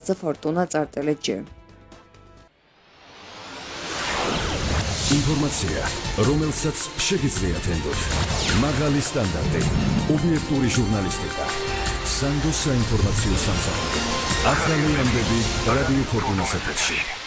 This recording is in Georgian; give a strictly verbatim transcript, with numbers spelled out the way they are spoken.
ფორტუნა წარტელეჯი. ინფორმაცია, რომელსაც შეგიძლიათ ენდოთ. მაღალი სტანდარტი, ობიექტური ჟურნალისტიკა. სანდოს საინფორმაციო სამსახური. ახალი ამბები რადიო ფორტუნას ეთერში.